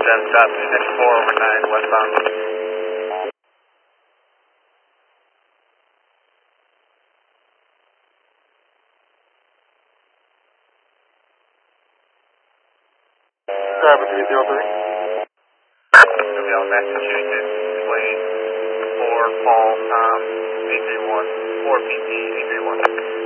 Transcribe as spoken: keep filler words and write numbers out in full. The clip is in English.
Gen stop six four over nine westbound. Driver three zero three. W L Massachusetts, Wayne, four Paul Tom, eight three one, four P T, eight three one.